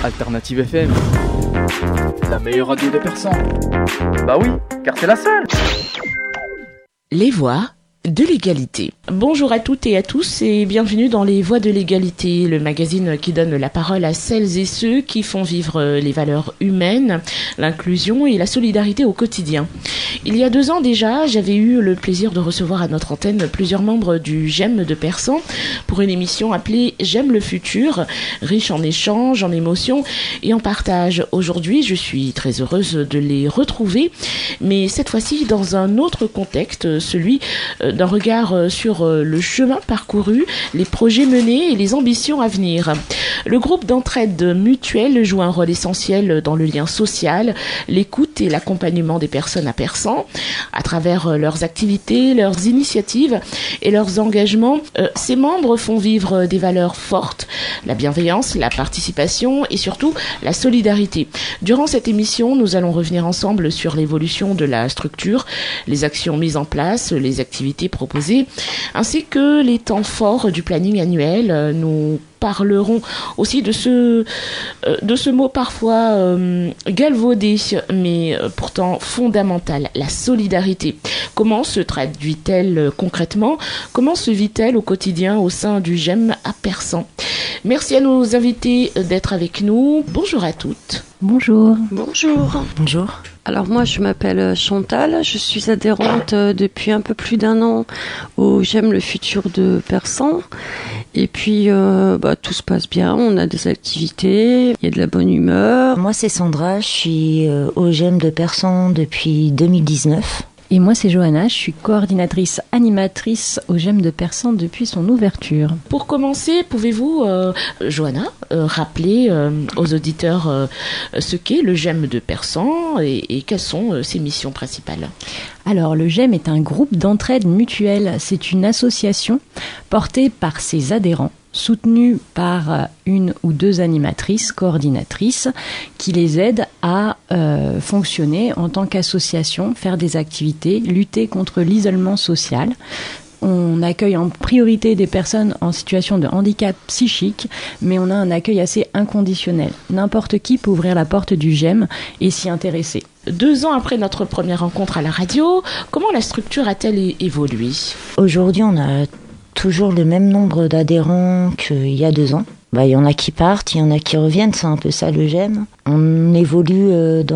Alternative FM, la meilleure radio de Persan. Bah oui, car c'est la seule. Les voix de l'égalité. Bonjour à toutes et à tous et bienvenue dans Les Voix de l'égalité, le magazine qui donne la parole à celles et ceux qui font vivre les valeurs humaines, l'inclusion et la solidarité au quotidien. Il y a 2 ans déjà, j'avais eu le plaisir de recevoir à notre antenne plusieurs membres du GEM de Persan pour une émission appelée J'aime le futur, riche en échanges, en émotions et en partage. Aujourd'hui, je suis très heureuse de les retrouver, mais cette fois-ci dans un autre contexte, celui d'un regard sur le chemin parcouru, les projets menés et les ambitions à venir. Le groupe d'entraide mutuelle joue un rôle essentiel dans le lien social, l'écoute et l'accompagnement des personnes à Persan. À travers leurs activités, leurs initiatives et leurs engagements, ces membres font vivre des valeurs fortes, la bienveillance, la participation et surtout la solidarité. Durant cette émission, nous allons revenir ensemble sur l'évolution de la structure, les actions mises en place, les activités proposées, ainsi que les temps forts du planning annuel. Nous parlerons aussi de ce mot parfois galvaudé, mais pourtant fondamental, la solidarité. Comment se traduit-elle concrètement? Comment se vit-elle au quotidien au sein du GEM à Persan? Merci à nos invités d'être avec nous. Bonjour à toutes. Bonjour. Bonjour. Bonjour. Alors moi je m'appelle Chantal, je suis adhérente depuis un peu plus d'1 an au J'aime le futur de Persan. Et puis tout se passe bien, on a des activités, il y a de la bonne humeur. Moi c'est Sandra, je suis au GEM de Persan depuis 2019. Et moi c'est Johanna, je suis coordinatrice animatrice au GEM de Persan depuis son ouverture. Pour commencer, pouvez-vous, Johanna, rappeler aux auditeurs ce qu'est le GEM de Persan et quelles sont ses missions principales? Alors le GEM est un groupe d'entraide mutuelle, c'est une association portée par ses adhérents, soutenue par 1 ou 2 animatrices, coordinatrices, qui les aident à fonctionner en tant qu'association, faire des activités, lutter contre l'isolement social. On accueille en priorité des personnes en situation de handicap psychique, mais on a un accueil assez inconditionnel. N'importe qui peut ouvrir la porte du GEM et s'y intéresser. 2 ans après notre première rencontre à la radio, comment la structure a-t-elle évolué? Aujourd'hui, on a toujours le même nombre d'adhérents qu'il y a 2 ans. Il y en a qui partent, il y en a qui reviennent, c'est un peu ça le GEM. On évolue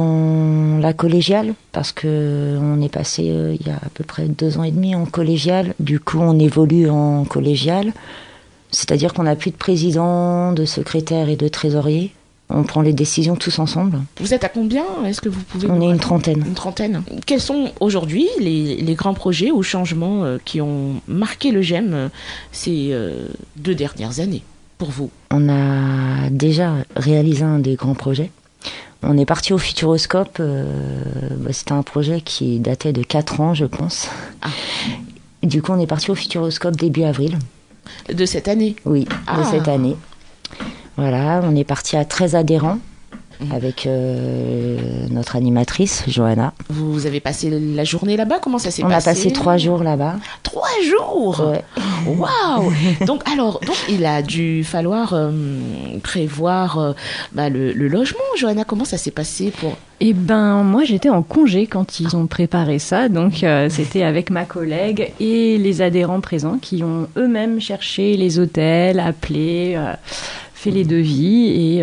dans la collégiale parce qu'on est passé il y a à peu près 2 ans et demi en collégiale. Du coup, on évolue en collégiale, c'est-à-dire qu'on n'a plus de président, de secrétaire et de trésorier. On prend les décisions tous ensemble. Vous êtes à combien? Est-ce que vous pouvez... On est une trentaine. Une trentaine. Quels sont aujourd'hui les grands projets ou changements qui ont marqué le GEM ces 2 dernières années pour vous? On a déjà réalisé un des grands projets. On est parti au Futuroscope. C'était un projet qui datait de 4 ans, je pense. Ah. Et du coup, on est parti au Futuroscope début avril. De cette année? Oui, de cette année. Voilà, on est parti à 13 adhérents avec notre animatrice, Johanna. Vous avez passé la journée là-bas? Comment ça s'est passé? On a passé 3 jours là-bas. 3 jours? Ouais. Waouh! Donc, il a dû falloir prévoir le logement. Johanna, comment ça s'est passé pour... Eh ben, moi, j'étais en congé quand ils ont préparé ça. Donc, c'était avec ma collègue et les adhérents présents qui ont eux-mêmes cherché les hôtels, appelé... fait les devis et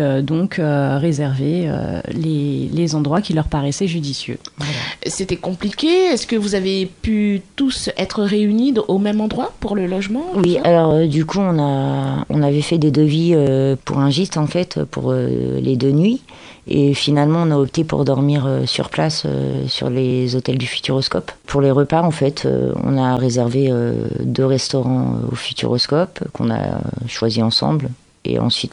réservé les endroits qui leur paraissaient judicieux. Voilà. C'était compliqué? Est-ce que vous avez pu tous être réunis au même endroit pour le logement? Oui, alors du coup on avait fait des devis pour un gîte en fait pour les 2 nuits et finalement on a opté pour dormir sur place sur les hôtels du Futuroscope. Pour les repas en fait on a réservé 2 restaurants au Futuroscope qu'on a choisi ensemble. Et ensuite,